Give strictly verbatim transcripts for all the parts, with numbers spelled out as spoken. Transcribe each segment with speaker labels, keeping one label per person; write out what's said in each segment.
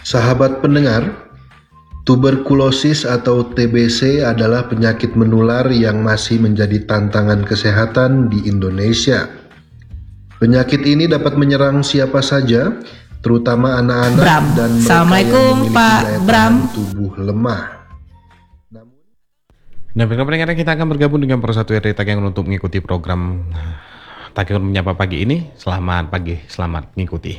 Speaker 1: Sahabat pendengar, tuberkulosis atau T B C adalah penyakit menular yang masih menjadi tantangan kesehatan di Indonesia. Penyakit ini dapat menyerang siapa saja, terutama anak-anak
Speaker 2: Bram.
Speaker 1: dan mereka
Speaker 2: Assalamualaikum,
Speaker 1: yang memiliki
Speaker 2: Pak
Speaker 1: daya
Speaker 2: Bram.
Speaker 1: tahan tubuh lemah.
Speaker 3: Nah, pendengar kita akan bergabung dengan Persatu R D Takengon untuk mengikuti program Takengon Menyapa Pagi ini. Selamat pagi, selamat mengikuti.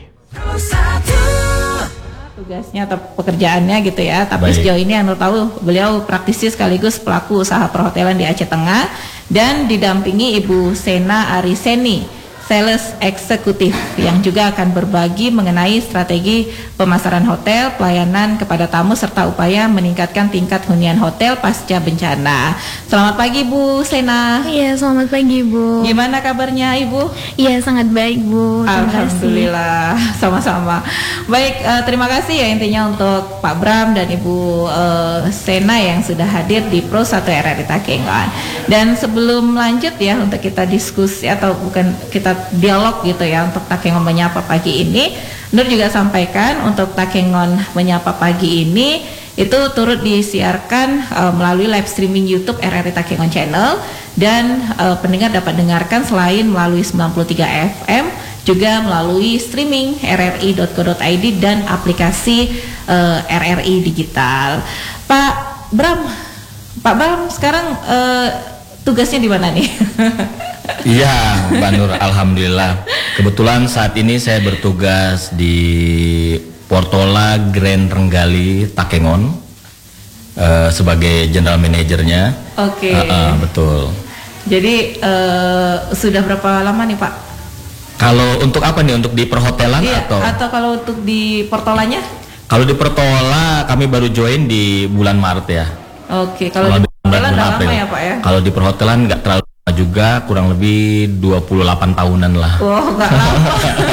Speaker 2: Tugasnya atau pekerjaannya gitu ya, tapi
Speaker 3: Baik.
Speaker 2: sejauh ini Anda tahu beliau praktisi sekaligus pelaku usaha perhotelan di Aceh Tengah dan didampingi Ibu Sena Ariseni, sales eksekutif yang juga akan berbagi mengenai strategi pemasaran hotel, pelayanan kepada tamu serta upaya meningkatkan tingkat hunian hotel pasca bencana. Selamat pagi Bu Sena.
Speaker 4: Iya, selamat pagi Bu.
Speaker 2: Gimana kabarnya Ibu?
Speaker 4: Iya, sangat baik Bu. Terima kasih.
Speaker 2: Alhamdulillah, sama-sama. Baik, eh, terima kasih ya intinya untuk Pak Bram dan Ibu eh, Sena yang sudah hadir di Pro satu R R I Takengon. Dan sebelum lanjut ya untuk kita diskusi atau bukan kita dialog gitu ya untuk Takengon Menyapa Pagi ini, Nur juga sampaikan untuk Takengon Menyapa Pagi ini itu turut disiarkan uh, melalui live streaming YouTube R R I Takengon Channel dan uh, pendengar dapat dengarkan selain melalui sembilan puluh tiga F M juga melalui streaming r r i dot co dot i d dan aplikasi uh, R R I digital. Pak Bram, Pak Bram sekarang uh, tugasnya di mana nih?
Speaker 5: Iya, Mbak Nur, alhamdulillah. Kebetulan saat ini saya bertugas di Portola Grand Renggali Takengon uh, sebagai general manajernya.
Speaker 2: Oke.
Speaker 5: Uh, uh, betul.
Speaker 2: Jadi uh, sudah berapa lama nih Pak?
Speaker 5: Kalau untuk apa nih? Untuk di perhotelan
Speaker 2: Iya,
Speaker 5: atau?
Speaker 2: atau kalau untuk di Portolanya?
Speaker 5: Kalau di Portola kami baru join di bulan Maret ya.
Speaker 2: Oke, kalau di Portolan udah lama ya Pak ya?
Speaker 5: Kalau di perhotelan nggak terlalu lama juga, kurang lebih dua puluh delapan tahunan lah.
Speaker 2: Wow, nggak lama.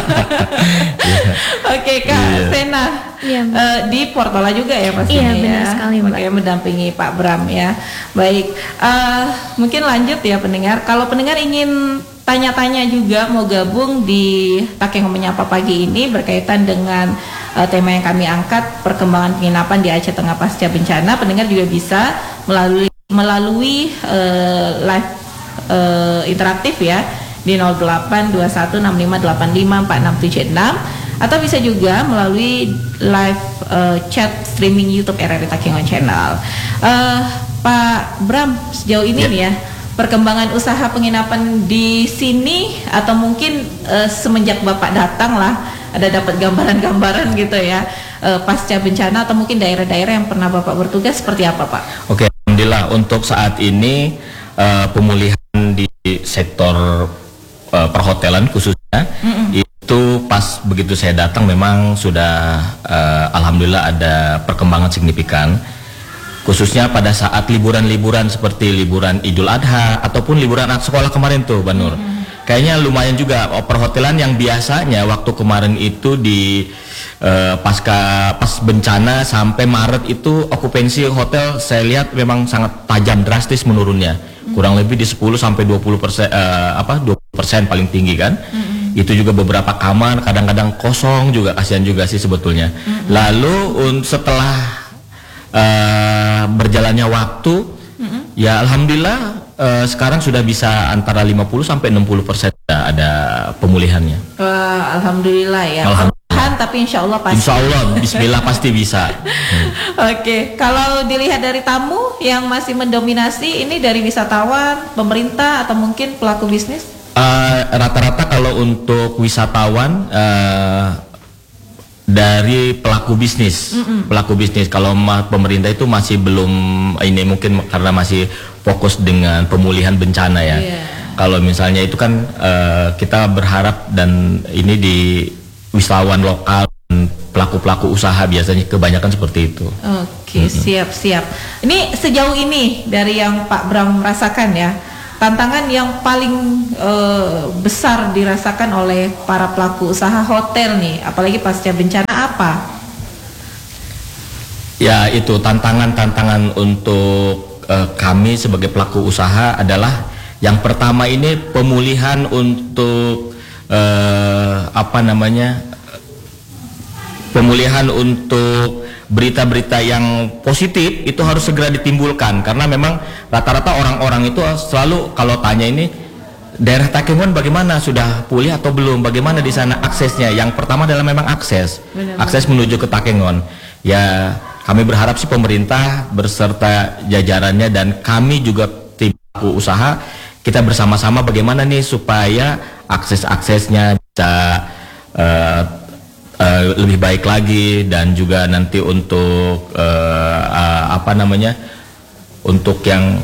Speaker 2: Oke Kak
Speaker 5: Iya.
Speaker 2: Sena,
Speaker 4: Iya, Mbak.
Speaker 2: eh, di Portola juga ya pastinya
Speaker 4: Iya, benar
Speaker 2: ya.
Speaker 4: sekali, Mbak.
Speaker 2: Makanya mendampingi Pak Bram ya. Baik, eh, mungkin lanjut ya pendengar. Kalau pendengar ingin tanya-tanya juga mau gabung di Takengon Menyapa Pagi ini berkaitan dengan eh, tema yang kami angkat, perkembangan penginapan di Aceh Tengah pasca bencana, pendengar juga bisa melalui melalui eh, live eh, interaktif ya di nol delapan dua satu enam lima delapan lima empat enam tujuh enam atau bisa juga melalui live uh, chat streaming YouTube R R I Takengon Channel. Uh, Pak Bram, sejauh ini
Speaker 5: Ya.
Speaker 2: nih ya perkembangan usaha penginapan di sini atau mungkin uh, semenjak Bapak datang lah ada dapat gambaran-gambaran gitu ya uh, pasca bencana atau mungkin daerah-daerah yang pernah Bapak bertugas seperti apa Pak?
Speaker 5: Oke, alhamdulillah untuk saat ini uh, pemulihan di sektor uh, perhotelan khususnya
Speaker 2: Mm-mm.
Speaker 5: itu pas begitu saya datang memang sudah uh, alhamdulillah ada perkembangan signifikan, khususnya pada saat liburan-liburan seperti liburan Idul Adha ataupun liburan anak sekolah kemarin tuh, Mbak Nur. Kayaknya lumayan juga oh, perhotelan yang biasanya waktu kemarin itu di uh, pasca pas bencana sampai Maret itu okupansi hotel saya lihat memang sangat tajam drastis menurunnya. Kurang lebih di sepuluh sampai dua puluh persen uh, apa dua puluh persen paling tinggi kan. Itu juga beberapa kamar kadang-kadang kosong juga, kasihan juga sih sebetulnya. Lalu un, setelah uh, berjalannya waktu ya alhamdulillah uh, sekarang sudah bisa antara lima puluh sampai enam puluh persen ada pemulihannya.
Speaker 2: Wah, alhamdulillah ya.
Speaker 5: Alhamdulillah.
Speaker 2: Perlahan, tapi insya Allah pasti.
Speaker 5: Insya Allah, bismillah pasti bisa. Hmm.
Speaker 2: Oke, kalau dilihat dari tamu yang masih mendominasi, ini dari wisatawan, pemerintah, atau mungkin pelaku bisnis?
Speaker 5: Uh, rata-rata kalau untuk wisatawan uh, dari pelaku bisnis,
Speaker 2: Mm-mm.
Speaker 5: pelaku bisnis. Kalau ma- pemerintah itu masih belum, ini mungkin karena masih fokus dengan pemulihan bencana ya.
Speaker 2: Yeah.
Speaker 5: Kalau misalnya itu kan uh, kita berharap dan ini di wisatawan lokal, pelaku-pelaku usaha biasanya kebanyakan seperti itu.
Speaker 2: Oke, siap-siap. Ini sejauh ini dari yang Pak Bram rasakan ya, tantangan yang paling uh, besar dirasakan oleh para pelaku usaha hotel nih, apalagi pasca bencana apa?
Speaker 5: Ya itu tantangan-tantangan untuk uh, kami sebagai pelaku usaha adalah yang pertama ini pemulihan untuk uh, apa namanya pemulihan untuk berita-berita yang positif itu harus segera ditimbulkan, karena memang rata-rata orang-orang itu selalu kalau tanya ini daerah Takengon bagaimana, sudah pulih atau belum, bagaimana di sana aksesnya. Yang pertama adalah memang akses, Benar. akses menuju ke Takengon. Ya kami berharap sih pemerintah beserta jajarannya dan kami juga tim pelaku usaha kita bersama-sama bagaimana nih supaya akses-aksesnya bisa uh, Uh, lebih baik lagi, dan juga nanti untuk uh, uh, apa namanya untuk yang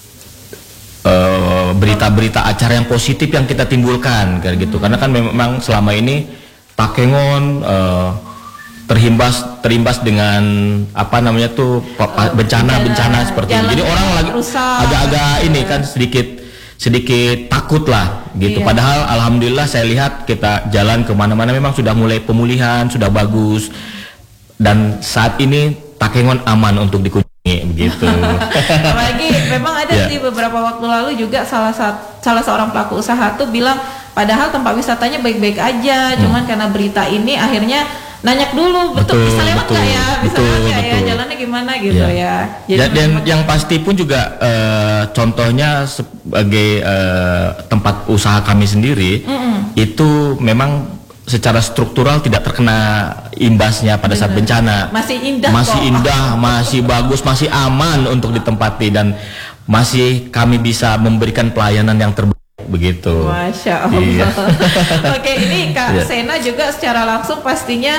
Speaker 5: uh, berita-berita acara yang positif yang kita timbulkan kayak gitu, karena kan memang selama ini Takengon uh, terimbas terimbas dengan apa namanya tuh bencana-bencana seperti ini, jadi orang lagi agak-agak ini kan sedikit sedikit takut lah gitu. Iya. Padahal alhamdulillah saya lihat kita jalan kemana-mana memang sudah mulai pemulihan, sudah bagus, dan saat ini Takengon aman untuk dikunjungi begitu.
Speaker 2: Apalagi memang ada yeah. sih beberapa waktu lalu juga salah satu salah seorang pelaku usaha tuh bilang padahal tempat wisatanya baik-baik aja, hmm. cuman karena berita ini akhirnya nanyak dulu, betul, betul bisa lewat nggak ya, bisa betul, lewat nggak ya, jalannya gimana gitu ya. ya. Jadi
Speaker 5: dan, dan yang pasti pun juga uh, contohnya sebagai uh, tempat usaha kami sendiri, mm-mm. itu memang secara struktural tidak terkena imbasnya pada Bener. saat bencana.
Speaker 2: Masih indah,
Speaker 5: masih
Speaker 2: kok.
Speaker 5: indah, masih bagus, masih aman untuk ditempati, dan masih kami bisa memberikan pelayanan yang terbaik. Begitu.
Speaker 2: Masya Allah. Iya. Oke, ini Kak yeah. Sena juga secara langsung pastinya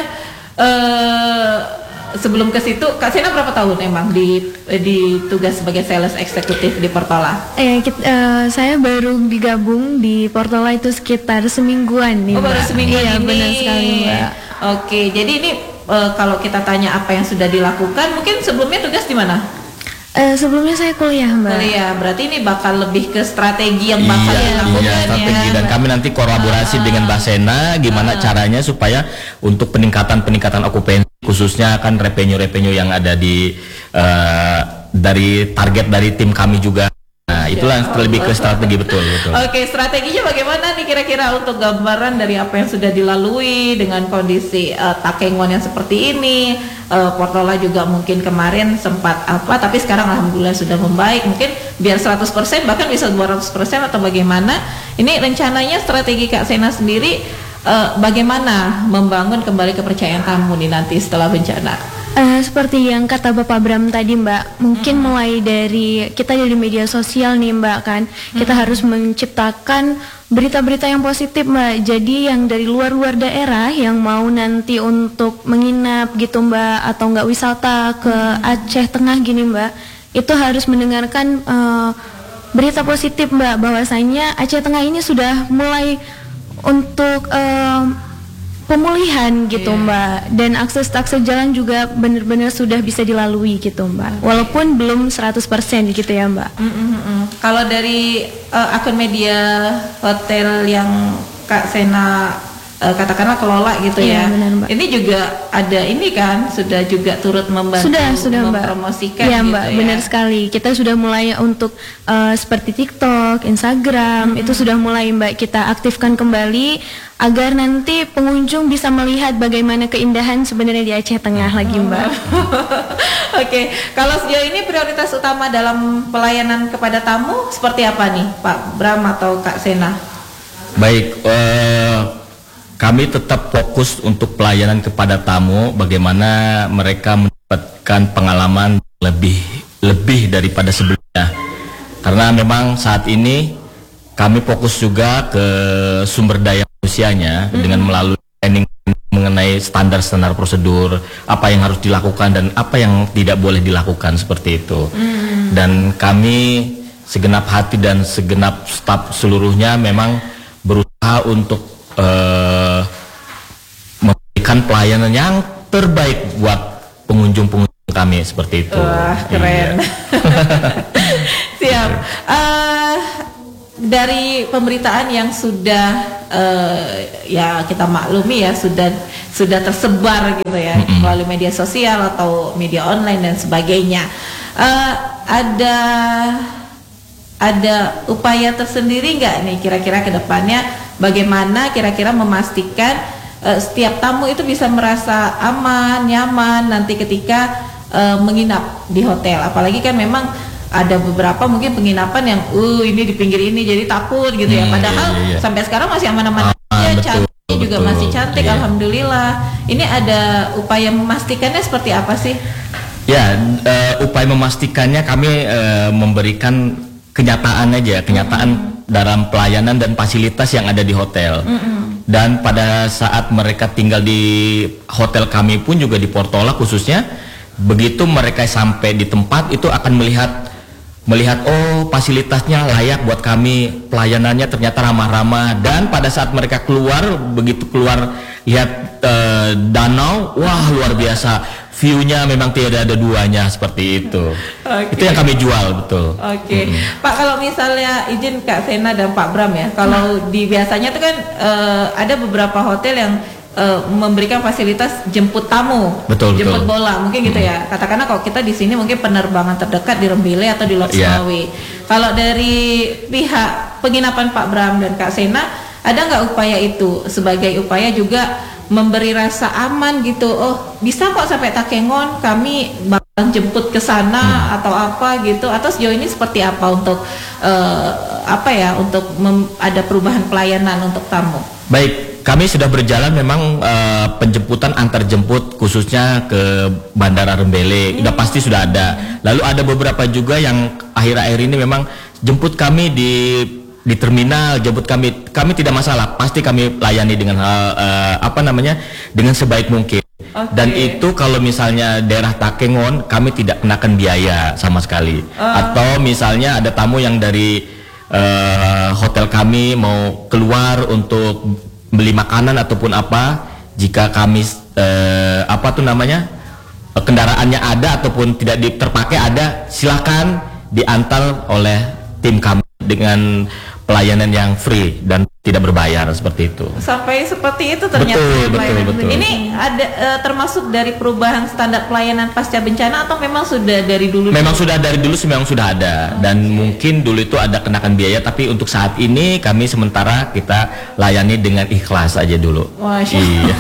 Speaker 2: uh, sebelum ke situ, Kak Sena berapa tahun emang di di tugas sebagai sales eksekutif di Portola?
Speaker 4: Eh, kita, uh, saya baru digabung di Portola itu sekitar semingguan nih.
Speaker 2: Oh, baru semingguan
Speaker 4: iya,
Speaker 2: ini.
Speaker 4: Benar sekali, Mbak.
Speaker 2: Oke, jadi ini uh, kalau kita tanya apa yang sudah dilakukan, mungkin sebelumnya tugas di mana?
Speaker 4: Uh, sebelumnya saya kuliah, Mbak.
Speaker 2: Kuliah, berarti ini bakal lebih ke strategi yang bakal
Speaker 5: iya,
Speaker 2: dilakukan
Speaker 5: iya, strategi.
Speaker 2: ya.
Speaker 5: Dan kami nanti kolaborasi uh, dengan Mbak Sena gimana uh, caranya supaya untuk peningkatan-peningkatan okupansi, khususnya kan revenue-revenue yang ada di uh, dari target dari tim kami juga. Nah, itulah yang lebih ke strategi, betul, betul.
Speaker 2: Oke, strateginya bagaimana nih kira-kira untuk gambaran dari apa yang sudah dilalui dengan kondisi uh, Takengon yang seperti ini, uh, Portola juga mungkin kemarin sempat apa, tapi sekarang alhamdulillah sudah membaik, mungkin biar seratus persen bahkan bisa dua ratus persen atau bagaimana. Ini rencananya strategi Kak Sena sendiri uh, bagaimana membangun kembali kepercayaan tamu nih nanti setelah bencana?
Speaker 4: Uh, seperti yang kata Bapak Bram tadi, Mbak, mungkin hmm. mulai dari kita dari media sosial nih, Mbak, kan hmm. kita harus menciptakan berita-berita yang positif, Mbak. Jadi yang dari luar-luar daerah yang mau nanti untuk menginap gitu, Mbak, atau nggak wisata ke Aceh Tengah gini, Mbak, itu harus mendengarkan uh, berita positif, Mbak, bahwasanya Aceh Tengah ini sudah mulai untuk uh, pemulihan gitu, yeah. Mbak, dan akses-akses jalan juga benar-benar sudah bisa dilalui gitu, Mbak, walaupun belum seratus persen gitu ya, Mbak.
Speaker 2: Mm-hmm. Kalau dari uh, akun media hotel yang Kak Sena uh, katakanlah kelola gitu
Speaker 4: yeah,
Speaker 2: ya,
Speaker 4: benar, Mbak.
Speaker 2: Ini juga ada ini kan, sudah juga turut membantu
Speaker 4: sudah, sudah,
Speaker 2: mempromosikan
Speaker 4: Mbak. Ya,
Speaker 2: gitu
Speaker 4: Mbak,
Speaker 2: ya.
Speaker 4: Benar sekali. Kita sudah mulai untuk uh, seperti TikTok, Instagram, mm-hmm. itu sudah mulai, Mbak, kita aktifkan kembali agar nanti pengunjung bisa melihat bagaimana keindahan sebenarnya di Aceh Tengah lagi, Mbak.
Speaker 2: Oke, okay. Kalau sejauh ini prioritas utama dalam pelayanan kepada tamu seperti apa nih, Pak Bram atau Kak Sena?
Speaker 5: Baik, uh, kami tetap fokus untuk pelayanan kepada tamu, bagaimana mereka mendapatkan pengalaman lebih lebih daripada sebelumnya. Karena memang saat ini kami fokus juga ke sumber daya manusianya mm-hmm. dengan melalui training mengenai standar-standar prosedur, apa yang harus dilakukan dan apa yang tidak boleh dilakukan seperti itu. Mm-hmm. Dan kami segenap hati dan segenap staf seluruhnya memang berusaha untuk uh, memberikan pelayanan yang terbaik buat pengunjung-pengunjung kami seperti itu.
Speaker 2: Wah, keren. Iya. Siap. Uh, dari pemberitaan yang sudah uh, ya kita maklumi ya sudah sudah tersebar gitu ya mm-hmm. melalui media sosial atau media online dan sebagainya, uh, ada ada upaya tersendiri nggak nih kira-kira ke depannya bagaimana kira-kira memastikan uh, setiap tamu itu bisa merasa aman, nyaman nanti ketika uh, menginap di hotel. Apalagi kan memang ada beberapa mungkin penginapan yang uh ini di pinggir ini jadi takut gitu ya.
Speaker 5: Hmm,
Speaker 2: Padahal
Speaker 5: iya, iya.
Speaker 2: sampai sekarang masih aman-aman
Speaker 5: Ah,
Speaker 2: aja,
Speaker 5: betul,
Speaker 2: cantik juga
Speaker 5: betul.
Speaker 2: masih cantik,
Speaker 5: Iya.
Speaker 2: alhamdulillah. Ini ada upaya memastikannya seperti apa sih?
Speaker 5: Ya, eh, upaya memastikannya kami eh, memberikan kenyataan aja, kenyataan mm-hmm. dalam pelayanan dan fasilitas yang ada di hotel. Mm-hmm. Dan pada saat mereka tinggal di hotel kami pun juga di Portola khususnya, begitu mereka sampai di tempat itu akan melihat melihat oh fasilitasnya layak buat kami, pelayanannya ternyata ramah-ramah, dan pada saat mereka keluar, begitu keluar lihat eh, danau, wah luar biasa, view-nya memang tidak ada duanya seperti itu.
Speaker 2: Okay.
Speaker 5: Itu yang kami jual, betul.
Speaker 2: Oke, okay.
Speaker 5: Mm-hmm.
Speaker 2: Pak, kalau misalnya izin Kak Sena dan Pak Bram ya, kalau di biasanya tuh kan uh, ada beberapa hotel yang uh, memberikan fasilitas jemput tamu,
Speaker 5: Betul,
Speaker 2: jemput
Speaker 5: betul.
Speaker 2: bola, mungkin gitu ya. Katakanlah kalau kita di sini mungkin penerbangan terdekat di Rembele atau di Lok
Speaker 5: Yeah.
Speaker 2: Sulawe. Kalau dari pihak penginapan Pak Bram dan Kak Sena, ada nggak upaya itu sebagai upaya juga memberi rasa aman gitu? Oh, bisa kok sampai Takengon, kami bakal jemput ke sana hmm. atau apa gitu? Atau sejauh ini seperti apa untuk uh, apa ya? Untuk mem- ada perubahan pelayanan untuk tamu?
Speaker 5: Baik, kami sudah berjalan memang uh, penjemputan antar jemput khususnya ke Bandara Rembele, hmm. udah pasti sudah ada. Lalu ada beberapa juga yang akhir-akhir ini memang jemput kami di di terminal, jemput kami, kami tidak masalah, pasti kami layani dengan hal uh, apa namanya, dengan sebaik mungkin. Okay. Dan itu kalau misalnya daerah Takengon, kami tidak kenakan biaya sama sekali. Uh. Atau misalnya ada tamu yang dari uh, hotel kami mau keluar untuk beli makanan ataupun apa, jika kami uh, apa tuh namanya uh, kendaraannya ada ataupun tidak di, terpakai ada, silakan diantar oleh tim kami dengan pelayanan yang free dan tidak berbayar seperti itu.
Speaker 2: Sampai seperti itu ternyata.
Speaker 5: Betul, betul, betul.
Speaker 2: Ini ada uh, termasuk dari perubahan standar pelayanan pasca bencana atau memang sudah dari dulu?
Speaker 5: Memang sudah dari dulu memang sudah ada, dan okay. mungkin dulu itu ada kenakan biaya, tapi untuk saat ini kami sementara kita layani dengan ikhlas aja dulu.
Speaker 2: Masya
Speaker 5: iya.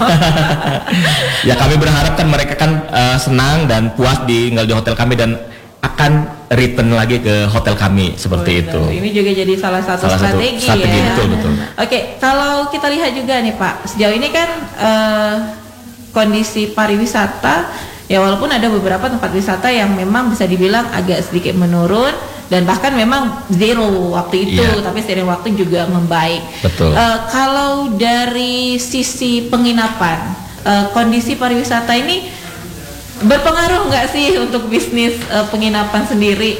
Speaker 5: Ya kami berharap kan mereka kan uh, senang dan puas di tinggal di hotel kami dan akan return lagi ke hotel kami seperti
Speaker 2: oh,
Speaker 5: itu.
Speaker 2: Ini juga jadi salah satu
Speaker 5: salah
Speaker 2: strategi,
Speaker 5: satu strategi
Speaker 2: ya.
Speaker 5: Betul, betul.
Speaker 2: Oke, kalau kita lihat juga nih Pak, sejauh ini kan uh, kondisi pariwisata, ya walaupun ada beberapa tempat wisata yang memang bisa dibilang agak sedikit menurun dan bahkan memang zero waktu itu, yeah. tapi seiring waktu juga membaik.
Speaker 5: Betul.
Speaker 2: Uh, kalau dari sisi penginapan, uh, kondisi pariwisata ini berpengaruh nggak sih untuk bisnis uh, penginapan sendiri?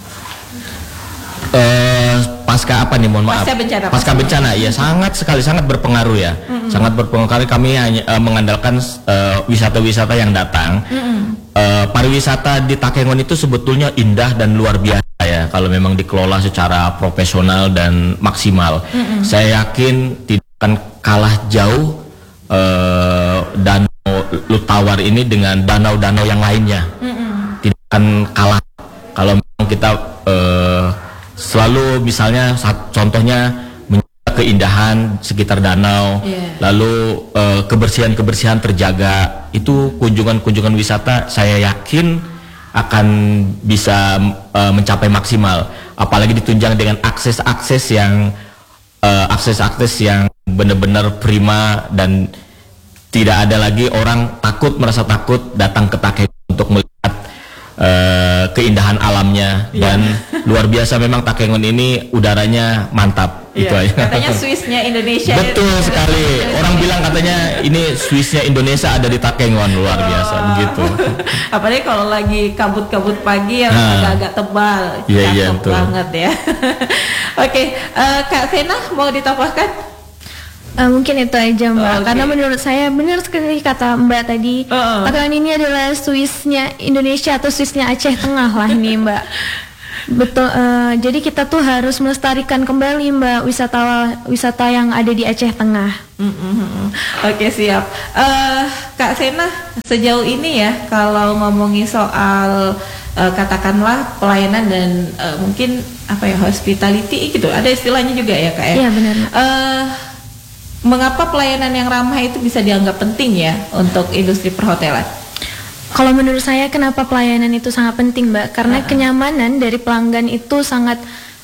Speaker 5: Uh, pasca apa nih, mohon maaf?
Speaker 2: Pasca bencana.
Speaker 5: Pasca bencana, ya sangat sekali, sangat berpengaruh ya. Mm-hmm. Sangat berpengaruh. Kami hanya uh, mengandalkan uh, wisata-wisata yang datang. Mm-hmm. Uh, pariwisata di Takengon itu sebetulnya indah dan luar biasa ya, kalau memang dikelola secara profesional dan maksimal. Mm-hmm. Saya yakin tidak akan kalah jauh uh, dan Lutawar ini dengan danau-danau yang lainnya. Mm-mm. Tidak akan kalah kalau memang kita uh, selalu misalnya saat, contohnya menjaga keindahan sekitar danau, yeah. lalu uh, kebersihan-kebersihan terjaga, itu kunjungan-kunjungan wisata saya yakin akan bisa uh, mencapai maksimal, apalagi ditunjang dengan akses-akses yang uh, akses-akses yang benar-benar prima dan tidak ada lagi orang takut, merasa takut datang ke Takengon untuk melihat uh, keindahan alamnya. Dan yeah. luar biasa memang Takengon ini udaranya mantap.
Speaker 2: Yeah.
Speaker 5: Itu aja.
Speaker 2: Katanya Swissnya Indonesia.
Speaker 5: Betul ya, sekali. Orang bilang katanya ini Swissnya Indonesia ada di Takengon, luar biasa. Oh. Begitu.
Speaker 2: Apalagi kalau lagi kabut-kabut pagi yang nah. agak-agak tebal,
Speaker 5: yeah, yeah,
Speaker 2: banget ya. Oke, okay. uh, Kak Sena mau ditambahkan?
Speaker 4: Uh, mungkin itu aja Mbak,
Speaker 2: oh, okay.
Speaker 4: karena menurut saya benar sekali kata Mbak tadi,
Speaker 2: uh-uh.
Speaker 4: Takengon ini adalah Swissnya Indonesia atau Swissnya Aceh Tengah lah nih Mbak. Betul, uh, jadi kita tuh harus melestarikan kembali Mbak wisata wisata yang ada di Aceh Tengah.
Speaker 2: Mm-hmm. Oke okay, siap. Uh, Kak Sena, sejauh ini ya kalau ngomongin soal uh, katakanlah pelayanan dan uh, mungkin apa ya hospitality gitu, ada istilahnya juga ya Kak ya.
Speaker 4: Iya benar.
Speaker 2: Uh, mengapa pelayanan yang ramah itu bisa dianggap penting ya untuk industri perhotelan?
Speaker 4: Kalau menurut saya kenapa pelayanan itu sangat penting, Mbak? Karena uh-huh. kenyamanan dari pelanggan itu sangat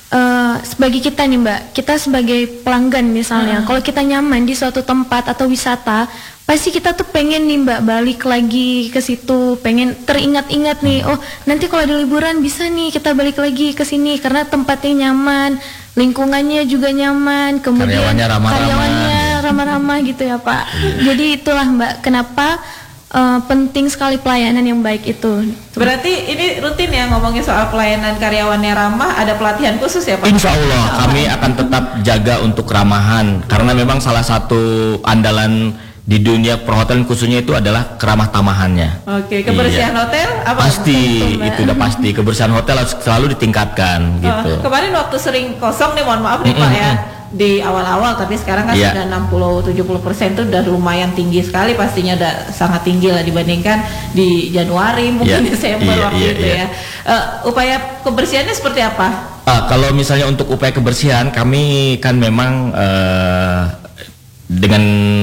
Speaker 4: uh, sebagai kita nih, Mbak. Kita sebagai pelanggan misalnya, uh-huh. kalau kita nyaman di suatu tempat atau wisata, pasti kita tuh pengen nih, Mbak, balik lagi ke situ, pengen teringat-ingat nih, oh nanti kalau ada liburan bisa nih kita balik lagi ke sini karena tempatnya nyaman, lingkungannya juga nyaman, kemudian
Speaker 5: karyawannya ramah-ramah,
Speaker 4: karyawannya ramah-ramah gitu ya, Pak. Jadi itulah, Mbak, kenapa uh, penting sekali pelayanan yang baik itu.
Speaker 2: Berarti ini rutin ya ngomongin soal pelayanan karyawannya ramah, ada pelatihan khusus ya, Pak?
Speaker 5: Insya Allah kami akan tetap jaga untuk keramahan, karena memang salah satu andalan di dunia perhotelan khususnya itu adalah keramah tamahannya.
Speaker 2: Oke, kebersihan iya. hotel apa?
Speaker 5: Pasti, itu, itu udah pasti. Kebersihan hotel harus selalu ditingkatkan gitu.
Speaker 2: Oh, kemarin waktu sering kosong nih, mohon maaf nih mm-hmm. Pak ya, di awal-awal, tapi sekarang kan yeah. sudah enam puluh sampai tujuh puluh persen itu udah lumayan tinggi sekali, pastinya udah sangat tinggi lah dibandingkan di Januari mungkin yeah. Desember yeah, waktu yeah, itu yeah. ya. Uh, upaya kebersihannya seperti apa?
Speaker 5: Uh, kalau misalnya untuk upaya kebersihan, kami kan memang uh, dengan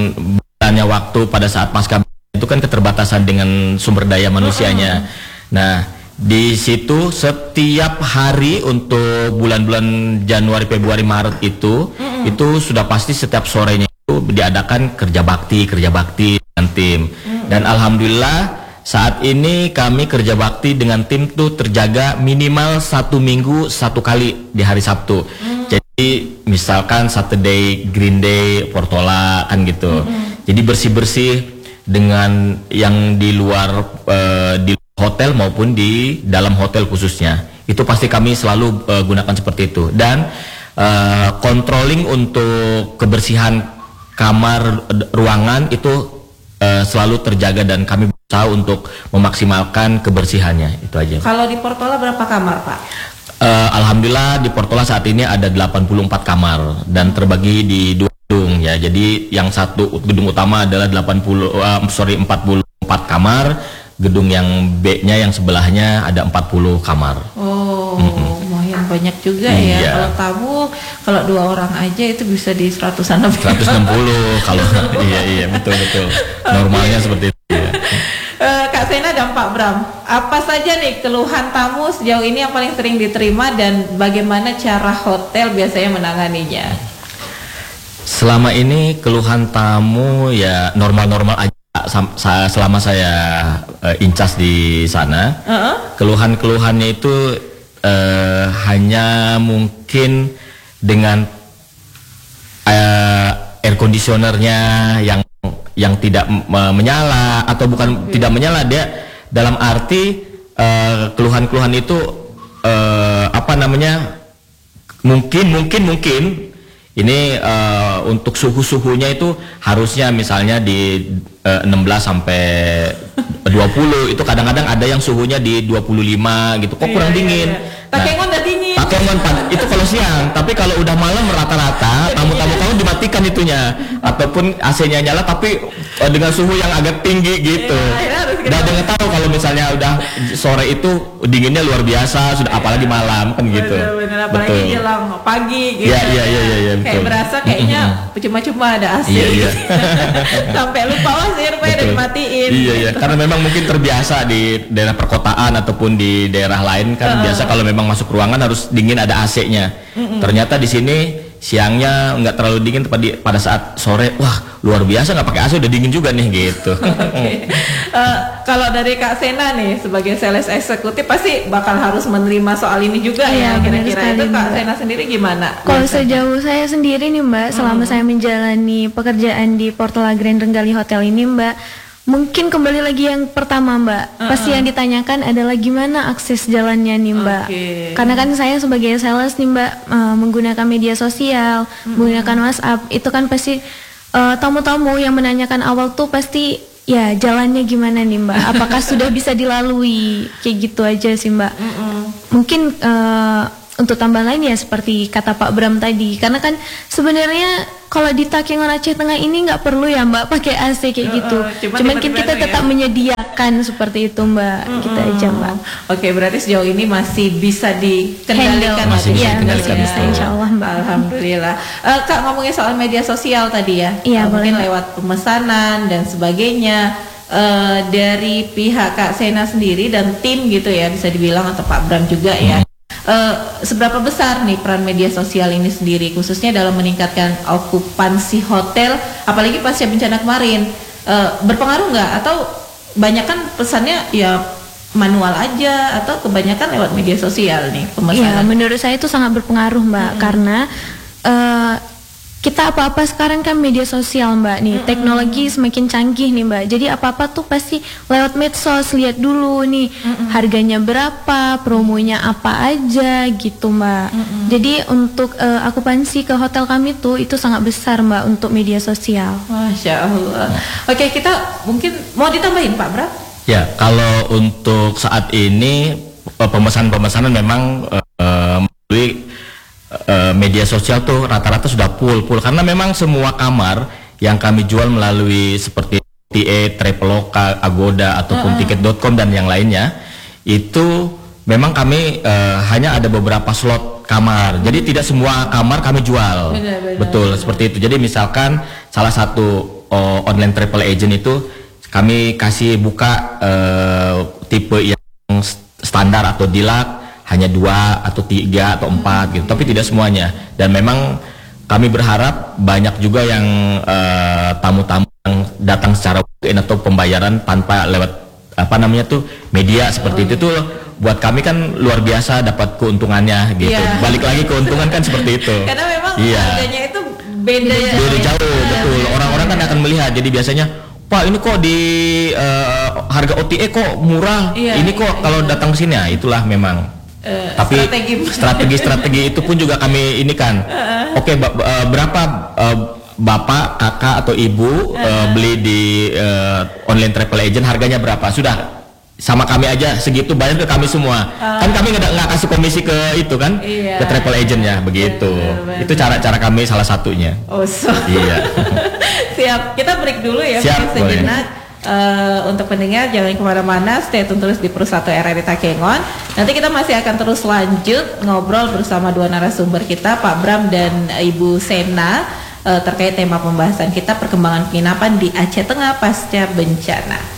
Speaker 5: hanya waktu pada saat pasca itu kan keterbatasan dengan sumber daya manusianya. Nah, di situ setiap hari untuk bulan-bulan Januari, Februari, Maret itu mm-hmm. itu sudah pasti setiap sorenya itu diadakan kerja bakti, kerja bakti dengan tim. Mm-hmm. Dan alhamdulillah saat ini kami kerja bakti dengan tim tuh terjaga minimal satu minggu satu kali di hari Sabtu. Mm-hmm. Jadi misalkan Saturday Green Day Portola kan gitu. Mm-hmm. Jadi bersih-bersih dengan yang di luar uh, di hotel maupun di dalam hotel khususnya. Itu pasti kami selalu uh, gunakan seperti itu. Dan uh, controlling untuk kebersihan kamar, ruangan itu uh, selalu terjaga dan kami berusaha untuk memaksimalkan kebersihannya. Itu aja.
Speaker 2: Kalau di Portola berapa kamar, Pak?
Speaker 5: Uh, Alhamdulillah di Portola saat ini ada delapan puluh empat kamar dan terbagi di dua gedung ya. Jadi yang satu gedung utama adalah delapan puluh uh, sorry empat puluh empat kamar, gedung yang B-nya yang sebelahnya ada empat puluh kamar.
Speaker 2: Oh, mm-hmm. lumayan banyak juga ya.
Speaker 5: Iya.
Speaker 2: Kalau tamu kalau dua orang aja itu bisa di seratusan lebih.
Speaker 5: seratus enam puluh kalau iya iya betul betul. Normalnya okay. seperti itu. Ya.
Speaker 2: Uh, Kak Sena dan Pak Bram, apa saja nih keluhan tamu sejauh ini yang paling sering diterima dan bagaimana cara hotel biasanya menanganinya?
Speaker 5: Selama ini keluhan tamu ya normal-normal aja selama saya uh, incas di sana. Uh-huh. Keluhan-keluhannya itu uh, hanya mungkin dengan uh, air conditionernya yang yang tidak uh, menyala atau bukan okay. tidak menyala, dia dalam arti uh, keluhan-keluhan itu uh, apa namanya mungkin mungkin mungkin ini uh, untuk suhu-suhunya itu harusnya misalnya di uh, enam belas sampai dua puluh, itu kadang-kadang ada yang suhunya di dua puluh lima gitu, kok kurang iya, dingin. Iya, iya.
Speaker 2: Takengon udah dingin.
Speaker 5: Takengon itu kalau siang, tapi kalau udah malam rata-rata tamu-tamu kamu dimatikan itunya, ataupun A C-nya nyala tapi uh, dengan suhu yang agak tinggi gitu. Iya, udah dengan tahu kalau misalnya udah sore itu dinginnya luar biasa, sudah apalagi malam kan gitu.
Speaker 2: Bener-bener apalagi betul. Jelang pagi gitu.
Speaker 5: Iya iya iya iya betul.
Speaker 2: Kayak berasa kayaknya mm-hmm. cuma-cuma ada A C.
Speaker 5: Iya iya.
Speaker 2: Sampai lupa oh sih rupanya udah dimatiin.
Speaker 5: Iya iya, gitu. Karena memang mungkin terbiasa di daerah perkotaan ataupun di daerah lain kan uh. biasa kalau memang masuk ruangan harus dingin ada A C-nya. Mm-mm. Ternyata di sini siangnya nggak terlalu dingin, pada pada saat sore wah luar biasa nggak pakai A C udah dingin juga nih gitu.
Speaker 2: Okay. uh, kalau dari Kak Sena nih sebagai sales eksekutif pasti bakal harus menerima soal ini juga ya, ya kira-kira itu Kak Sena sendiri gimana?
Speaker 4: Kalau sejauh saya sendiri nih Mbak, selama hmm. saya menjalani pekerjaan di Portola Grand Renggali Hotel ini Mbak, mungkin kembali lagi yang pertama Mbak, uh-uh. pasti yang ditanyakan adalah gimana akses jalannya nih Mbak. Okay. Karena kan saya sebagai sales nih Mbak uh, menggunakan media sosial, uh-uh. menggunakan WhatsApp, itu kan pasti uh, tamu-tamu yang menanyakan awal tuh pasti ya jalannya gimana nih Mbak, apakah sudah bisa dilalui, kayak gitu aja sih Mbak. Uh-uh. Mungkin uh, untuk tambahan lain ya seperti kata Pak Bram tadi, karena kan sebenarnya kalau di Takengon Aceh Tengah ini nggak perlu ya Mbak pakai A C kayak gitu.
Speaker 2: Uh, uh, cuman
Speaker 4: Cuman kan kita
Speaker 2: ya?
Speaker 4: tetap menyediakan seperti itu Mbak,
Speaker 2: Mm-mm.
Speaker 4: kita aja Mbak.
Speaker 2: Oke, berarti sejauh ini masih bisa dikendalikan,
Speaker 4: Handle.
Speaker 5: Masih bisa
Speaker 4: Iya,
Speaker 5: dikendalikan,
Speaker 4: masih bisa
Speaker 5: betul.
Speaker 4: insya Allah Mbak.
Speaker 2: Alhamdulillah. Eh, Kak, ngomongin soal media sosial tadi ya.
Speaker 4: Iya,
Speaker 2: Eh,
Speaker 4: boleh,
Speaker 2: mungkin
Speaker 4: Mbak.
Speaker 2: lewat pemesanan dan sebagainya. Eh, dari pihak Kak Sena sendiri dan tim gitu ya, bisa dibilang, atau Pak Bram juga ya. Eh, seberapa besar nih peran media sosial ini sendiri, khususnya dalam meningkatkan okupansi hotel, apalagi pasca bencana kemarin? Eh, berpengaruh nggak? Atau banyak kan pesannya ya manual aja, atau kebanyakan lewat media sosial nih
Speaker 4: Iya,
Speaker 2: pemesanan?
Speaker 4: menurut saya itu sangat berpengaruh Mbak, karena eh, kita apa-apa sekarang kan media sosial Mbak nih, teknologi semakin canggih nih Mbak. Jadi apa-apa tuh pasti lewat medsos, lihat dulu nih harganya berapa, promonya apa aja gitu Mbak. Jadi untuk eh, akupansi ke hotel kami tuh itu sangat besar Mbak untuk media sosial.
Speaker 2: Masya Allah. Oke, kita mungkin mau ditambahin Pak Bram?
Speaker 5: Ya, kalau untuk saat ini eh, pemesanan-pemesanan memang eh, eh, melalui eh, media sosial tuh rata-rata sudah full full karena memang semua kamar yang kami jual melalui seperti T A, Traveloka, Agoda ataupun tiket dot com dan yang lainnya itu memang kami eh, hanya ada beberapa slot kamar. Jadi tidak semua kamar kami jual.
Speaker 2: Benar-benar.
Speaker 5: Betul, seperti itu. Jadi misalkan salah satu oh, online travel agent itu kami kasih buka eh, tipe yang standar atau deluxe hanya dua atau tiga atau empat gitu, tapi tidak semuanya. Dan memang kami berharap banyak juga yang eh, tamu-tamu yang datang secara walk-in atau pembayaran tanpa lewat apa namanya tuh media seperti itu tuh buat kami kan luar biasa dapat keuntungannya gitu.
Speaker 2: Iya.
Speaker 5: Balik lagi keuntungan kan seperti itu.
Speaker 2: Karena memang
Speaker 5: Iya.
Speaker 2: harganya itu beda ya.
Speaker 5: Beda jauh, betul. Orang-orang kan akan melihat. Jadi biasanya, Pak ini kok di eh, harga O T A kok murah.
Speaker 2: Iya,
Speaker 5: ini kok
Speaker 2: iya,
Speaker 5: kalau
Speaker 2: iya.
Speaker 5: datang ke sini ya itulah memang.
Speaker 2: Eh,
Speaker 5: Tapi
Speaker 2: strategi.
Speaker 5: strategi-strategi itu pun juga kami ini kan. Oke, ba- eh, berapa eh, bapak, kakak atau ibu eh, beli di eh, online travel agent harganya berapa? Sudah sama kami aja segitu, bayar ke kami semua. Kan kami nggak nggak kasih komisi ke itu kan,
Speaker 2: Iya.
Speaker 5: ke travel agentnya begitu.
Speaker 2: Benar,
Speaker 5: Itu cara-cara kami salah satunya.
Speaker 2: Oh, so.
Speaker 5: Iya.
Speaker 2: Siap, kita break dulu ya,
Speaker 5: Siap,
Speaker 2: mungkin sejenak. Eh, untuk pendengar jangan kemana-mana, stay tune terus di Pro satu R R I Takengon. Nanti kita masih akan terus lanjut ngobrol bersama dua narasumber kita, Pak Bram dan Ibu Sena, eh, terkait tema pembahasan kita perkembangan penginapan di Aceh Tengah pasca bencana.